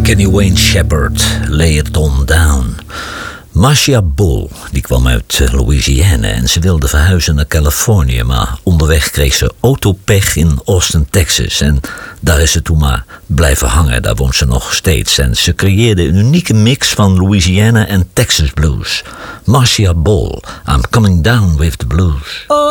Kenny Wayne Shepherd, Lay It On Down. Marcia Ball, die kwam uit Louisiana en ze wilde verhuizen naar Californië, maar onderweg kreeg ze autopech in Austin, Texas. En daar is ze toen maar blijven hangen, daar woont ze nog steeds. En ze creëerde een unieke mix van Louisiana en Texas blues. Marcia Ball, I'm Coming Down with the Blues.